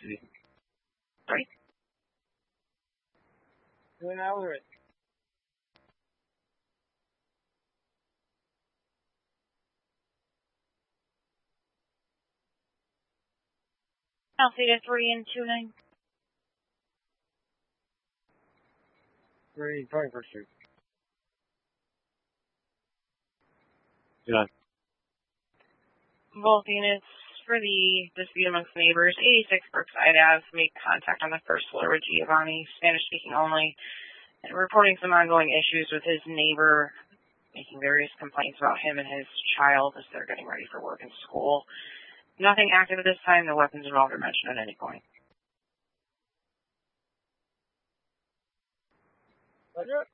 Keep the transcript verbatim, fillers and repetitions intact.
custody. Sorry? Doing Alaric. Alpha three and two nine. Three, twenty-first Street. Yeah. Both units for the dispute amongst neighbors, eighty-six Brookside Ave, make contact on the first floor with Giovanni, Spanish speaking only, and reporting some ongoing issues with his neighbor, making various complaints about him and his child as they're getting ready for work and school. Nothing active at this time. No weapons involved are mentioned at any point. Roger.